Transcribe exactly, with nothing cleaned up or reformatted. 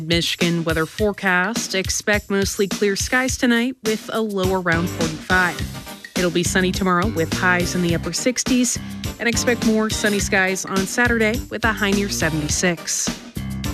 Michigan weather forecast. Expect mostly clear skies tonight with a low around forty-five. It'll be sunny tomorrow with highs in the upper sixties, and expect more sunny skies on Saturday with a high near seventy-six.